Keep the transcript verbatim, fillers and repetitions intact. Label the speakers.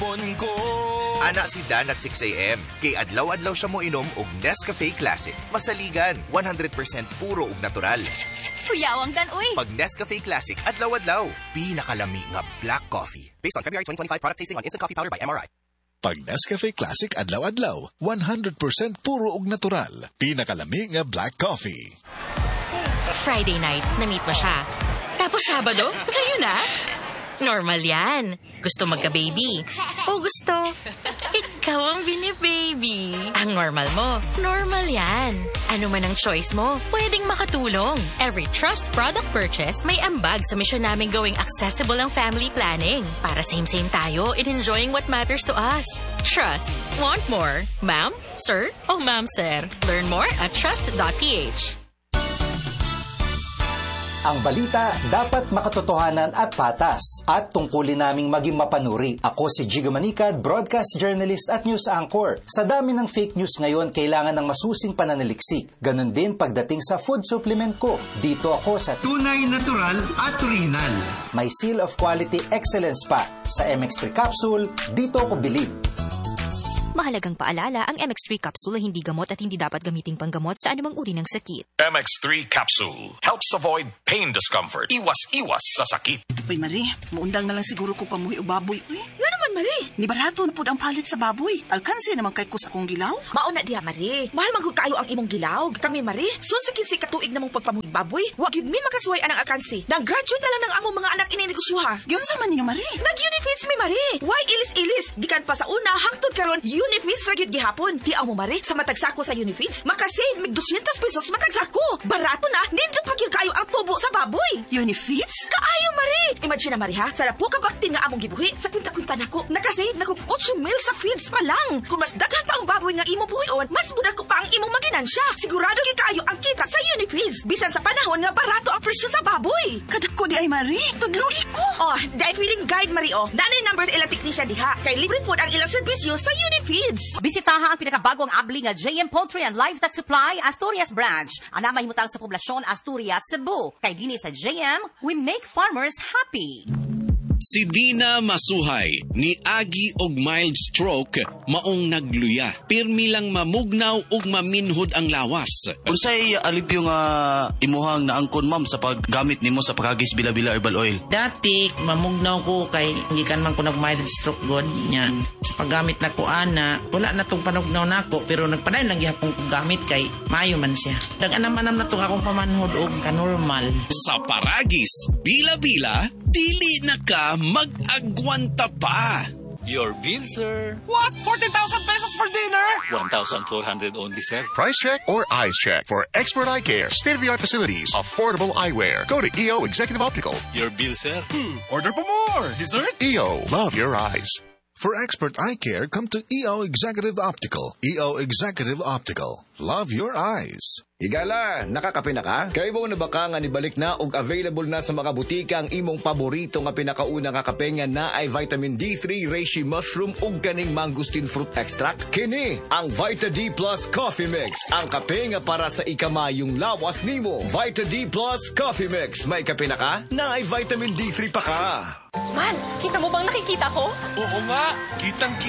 Speaker 1: ko.
Speaker 2: Ana si Dan at six a.m. Kay adlaw-adlaw siya mo inom og Nescafe Classic. Masaligan, one hundred percent puro ug natural.
Speaker 3: Kuyawang Dan, uy.
Speaker 2: Pag Nescafe Classic, adlaw-adlaw. Pinakalami nga black coffee. Based on February twenty twenty-five product tasting on Instant Coffee Powder by M R I.
Speaker 4: Pag Nescafe Classic adlaw-adlaw, one hundred percent puro ug natural. Pinakalami nga black coffee.
Speaker 5: Friday night, na-meet mo siya. Tapos Sabado, kayo na? Normal yan. Gusto magka-baby. O gusto, ikaw ang bini-baby. Ang normal mo, normal yan. Ano man ang choice mo, pwedeng makatulong. Every Trust product purchase, may ambag sa mission namin gawing accessible ang family planning. Para same-same tayo in enjoying what matters to us. Trust. Want more? Ma'am? Sir? O ma'am, sir? Learn more at trust dot p h.
Speaker 6: Ang balita dapat makatotohanan at patas at tungkulin naming maging mapanuri. Ako si Giga Manicad, broadcast journalist at news anchor. Sa dami ng fake news ngayon, kailangan ng masusing pananaliksik. Ganon din pagdating sa food supplement ko. Dito ako sa
Speaker 7: tunay, natural at original.
Speaker 6: May seal of quality excellence pa. Sa M X three capsule, dito ako bilib.
Speaker 3: Mahalagang paalala, ang M X three capsule ay hindi gamot at hindi dapat gamiting panggamot sa anumang uri ng sakit.
Speaker 1: M X three Capsule helps avoid pain discomfort. Iwas-iwas sa sakit.
Speaker 8: Uy, Marie, muundang na lang siguro ko pamuhi o baboy. Uy, nga naman, Marie. Ni barato na po ang palit sa baboy. Alkansi naman kay kus akong gilaw.
Speaker 9: Mauna diha, Marie. Mahal man kayo ang imong gilaw. Kami, Marie, susikin si katuig namong pagpamuhi baboy. Wag yun mi makasuway anang alkansi. Nang graduate na lang ng among mga anak ininegosyoha.
Speaker 8: Yun sa man niyo, Marie.
Speaker 9: Nag-unifits mi, Marie. Why ilis-ilis? Gikan pa sa una, hangtod karon Unifits ra gyud gihapon. Hiaw mo, Mari, sa matag sako sa Unifits, makasave mig two hundred pesos matag sako. Barato na, nindot pa gyud kayo ang tubo sa baboy.
Speaker 8: Unifits?
Speaker 9: Kaayo, Mari. Imagine na, Mari, ha? Sa napo ka baktin nga among gibuhi, sa kwinta-kwinta nako, nakasave nako eight mil sa feeds pa lang. Kung mas daghan pa ang baboy nga imo buhion, mas budak ko pa ang imong maginansya. Sigurado gyud kayo ang kita sa Unifits. Bisan sa panahon nga barato ang presyo sa baboy.
Speaker 8: Kadako di ay, Mari. Tudloy ko.
Speaker 9: Oh, dahil feeling guide, Mari, oh. Nanay number ilang technician diha. Kay libre po ang ilang serbisyo sa Unifits.
Speaker 10: Bisitaha ang pinakabagong abli nga J M Poultry and Livestock Supply Asturias Branch. Ana mahimutang sa poblasyon Asturias, Cebu. Kay dinhi sa J M, we make farmers happy.
Speaker 11: Si Dina Masuhay ni agi og mild stroke maong nagluya. Pirmi lang mamugnaw ug maminhod ang lawas.
Speaker 12: Unsay alipyo nga imuhang naangkon, ma'am, sa paggamit nimo sa pagagis bila-bila herbal oil?
Speaker 13: Dati mamugnaw ko kay gikan man ko nag mild stroke god nya. Sa paggamit na ko ana, wala na tong panugnaw nako pero nagpadayon lang gyapon ko gamit kay maayo man siya. Dag-anam-anam na tong akong pamanhod og ka-normal.
Speaker 11: Sa paragis bila-bila dili na ka mag-agwanta pa.
Speaker 14: Your bill, sir.
Speaker 15: What? fourteen thousand pesos for dinner?
Speaker 14: one thousand four hundred only, sir.
Speaker 4: Price check or eyes check for expert eye care, state-of-the-art facilities, affordable eyewear. Go to E O Executive Optical.
Speaker 14: Your bill, sir.
Speaker 15: Hmm. Order for more. Dessert?
Speaker 4: E O, love your eyes. For expert eye care, come to E O Executive Optical. E O Executive Optical. Love your eyes.
Speaker 16: Higala, nakakape na ka? Kaya mo na baka nga nibalik na og available na sa mga butika ang imong paborito nga pinakauna nga kape nga na ay vitamin D three, reishi mushroom ug kaning mangosteen fruit extract? Kini ang Vita D Plus Coffee Mix. Ang kape nga para sa ikamayong lawas nimo. Vita D Plus Coffee Mix. May kape na ka? Na ay vitamin D three pa ka.
Speaker 5: Man, kita mo bang nakikita ko?
Speaker 1: Oo nga, kitang-kita.